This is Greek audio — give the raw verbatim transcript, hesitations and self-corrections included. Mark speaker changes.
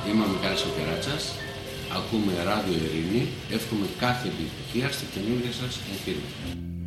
Speaker 1: Είμαι ο Μιχάλης Οκεράτσας, ακούμε Ράδιο Ειρήνη, εύχομαι κάθε επιτυχία στη καινούργια σας εγχείρηση.